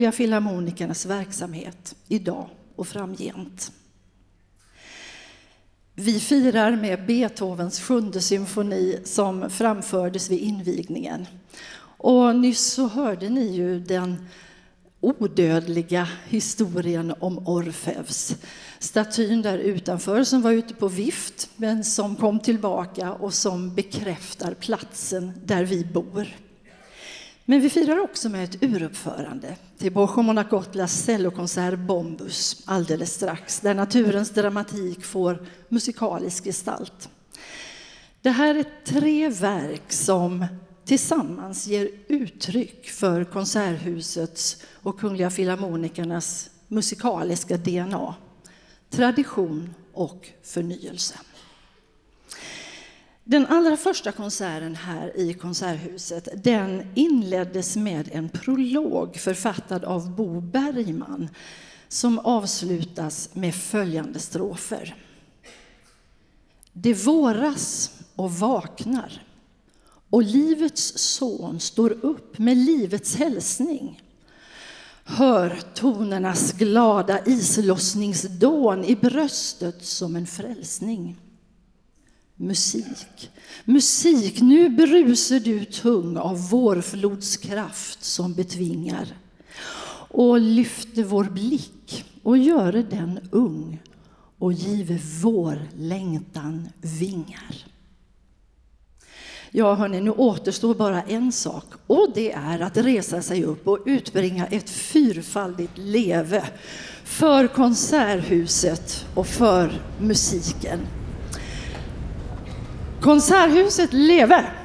Filharmonikernas verksamhet idag och framgent. Vi firar med Beethovens 7:e symfoni som framfördes vid invigningen. Och nyss så hörde ni ju den odödliga historien om Orfeus. Statyn där utanför som var ute på vift men som kom tillbaka och som bekräftar platsen där vi bor. Men vi firar också med ett uruppförande till Borgo Monacotlas cellokonsert Bombus alldeles strax, där naturens dramatik får musikalisk gestalt. Det här är 3 verk som tillsammans ger uttryck för Konserthusets och Kungliga Filharmonikernas musikaliska DNA, tradition och förnyelse. Den allra första konserten här i Konserthuset, den inleddes med en prolog författad av Bo Bergman som avslutas med följande strofer. Det våras och vaknar, och livets son står upp med livets hälsning. Hör tonernas glada islossningsdån i bröstet som en frälsning. Musik, musik, nu brusar du tung av vårflodskraft som betvingar och lyfter vår blick och gör den ung och giver vår längtan vingar. Ja hörni, nu återstår bara en sak, och det är att resa sig upp och utbringa ett 4-faldigt leve för Konserthuset och för musiken. Konserthuset leve!